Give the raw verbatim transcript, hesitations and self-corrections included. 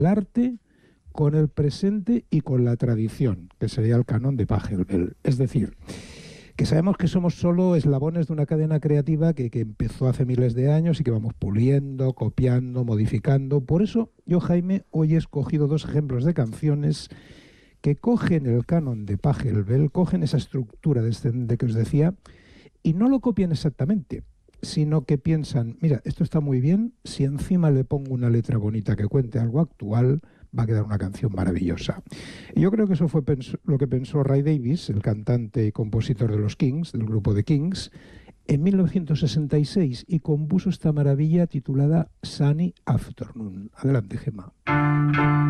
arte con el presente y con la tradición, que sería el canon de Pachelbel. Es decir, que sabemos que somos solo eslabones de una cadena creativa que, que empezó hace miles de años y que vamos puliendo, copiando, modificando. Por eso yo, Jaime, hoy he escogido dos ejemplos de canciones que cogen el canon de Pachelbel, cogen esa estructura descendente que os decía, y no lo copian exactamente, sino que piensan, mira, esto está muy bien, si encima le pongo una letra bonita que cuente algo actual, va a quedar una canción maravillosa. Y yo creo que eso fue lo que pensó Ray Davies, el cantante y compositor de los Kings, del grupo de Kings, en mil novecientos sesenta y seis, y compuso esta maravilla titulada Sunny Afternoon. Adelante, Gemma.